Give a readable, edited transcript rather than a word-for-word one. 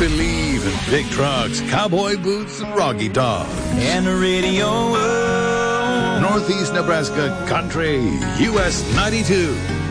believe in big trucks, cowboy boots, and Rocky Dog. And the radio. Northeast Nebraska Country, US 92.